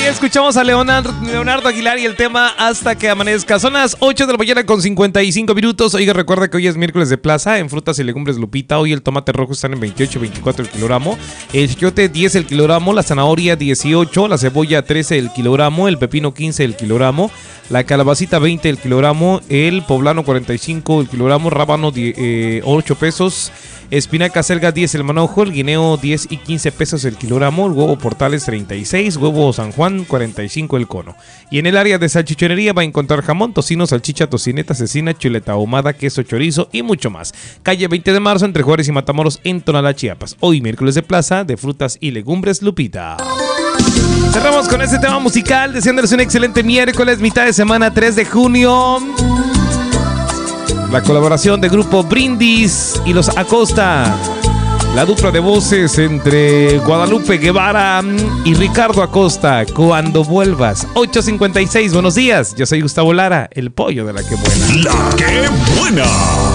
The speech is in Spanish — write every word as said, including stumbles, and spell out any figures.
escuchamos a Leonardo, Leonardo Aguilar y el tema Hasta que amanezca. Son las ocho de la mañana con cincuenta y cinco minutos. Oiga, recuerda que hoy es miércoles de plaza en frutas y legumbres Lupita. Hoy el tomate rojo están en veintiocho, veinticuatro el kilogramo. El chayote diez el kilogramo. La zanahoria dieciocho. La cebolla trece el kilogramo. El pepino quince el kilogramo. La calabacita veinte el kilogramo. El poblano cuarenta y cinco el kilogramo. Rábano eh, ocho pesos. Espinaca selga diez el manojo, el guineo diez y quince pesos el kilogramo, el huevo Portales treinta y seis, huevo San Juan cuarenta y cinco el cono. Y en el área de salchichonería va a encontrar jamón, tocino, salchicha, tocineta, cecina, chuleta ahumada, queso, chorizo y mucho más. Calle veinte de marzo entre Juárez y Matamoros en Tonalá, Chiapas. Hoy miércoles de plaza de frutas y legumbres Lupita. Cerramos con este tema musical, deseándoles un excelente miércoles, mitad de semana, tres de junio. La colaboración de Grupo Brindis y los Acosta. La dupla de voces entre Guadalupe Guevara y Ricardo Acosta. Cuando vuelvas. ocho cincuenta y seis, buenos días. Yo soy Gustavo Lara, el pollo de La Que Buena. La Que Buena.